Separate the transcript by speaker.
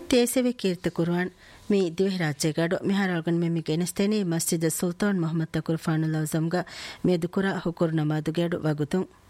Speaker 1: ತೇಸೆವೆ Keerthi ಕುರ್ವಾನ್ me ದಿವೆ ರಾಜ್ಯಗಾಡು ಮಿಹಾರಾಲ್ಗನ್ ಮೆಮ್ಮಿಗೆ ಎನಸ್ತೇನೆ ಮಸ್ಜಿದ್ Sultan Mohammed ತಕುರ್ ಫಾನುಲ್ಲಾ ಜಮ್ಗ ಮೇದುಕುರ ಹುಕುರ್ ನಮಾದುಗೇಡು ವಗುತುಂ